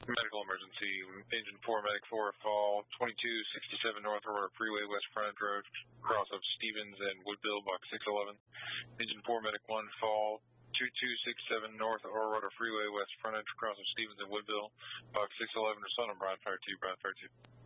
Medical emergency. Engine 4, Medic 4, fall 2267 North Aurora Freeway, West Frontage Road, cross of Stevens and Woodville, box 611. Engine 4, Medic 1, fall 2267 North Aurora Freeway, West Frontage, cross of Stevens and Woodville, box 611. Respond on Brown Fire 2, Brown Fire 2.